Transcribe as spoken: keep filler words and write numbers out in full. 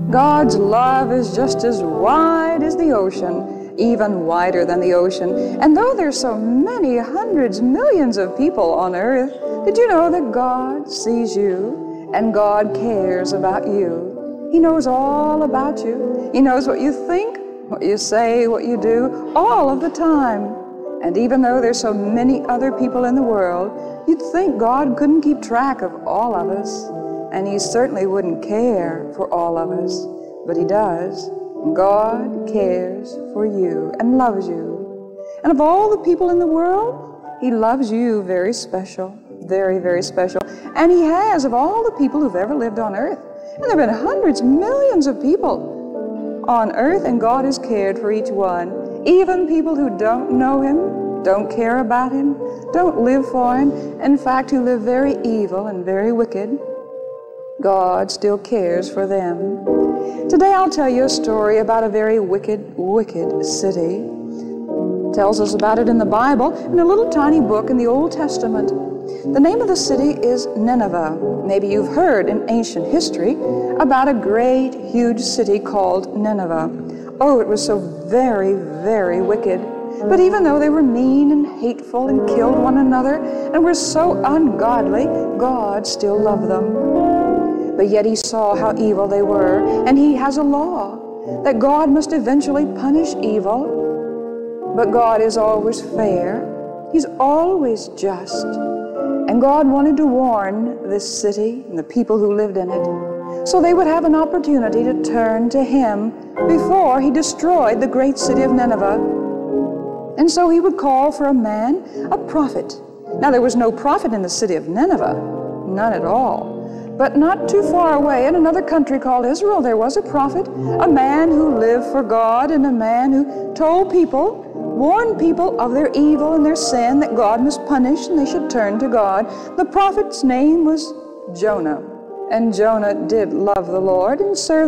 God's love is just as wide as the ocean, even wider than the ocean. And though there's so many hundreds, millions of people on earth, did you know that God sees you and God cares about you? He knows all about you. He knows what you think, what you say, what you do, all of the time. And even though there's so many other people in the world, you'd think God couldn't keep track of all of us. And He certainly wouldn't care for all of us, but He does. God cares for you and loves you. And of all the people in the world, He loves you very special, very, very special. And He has of all the people who've ever lived on earth. And there have been hundreds, millions of people on earth, and God has cared for each one. Even people who don't know Him, don't care about Him, don't live for Him, in fact, who live very evil and very wicked, God still cares for them. Today I'll tell you a story about a very wicked, wicked city. It tells us about it in the Bible, in a little tiny book in the Old Testament. The name of the city is Nineveh. Maybe you've heard in ancient history about a great, huge city called Nineveh. Oh, it was so very, very wicked. But even though they were mean and hateful and killed one another and were so ungodly, God still loved them. But yet He saw how evil they were, and He has a law that God must eventually punish evil. But God is always fair. He's always just. And God wanted to warn this city and the people who lived in it so they would have an opportunity to turn to Him before He destroyed the great city of Nineveh. And so He would call for a man, a prophet. Now there was no prophet in the city of Nineveh, none at all. But not too far away in another country called Israel, there was a prophet, a man who lived for God and a man who told people, warned people of their evil and their sin, that God must punish and they should turn to God. The prophet's name was Jonah. And Jonah did love the Lord and served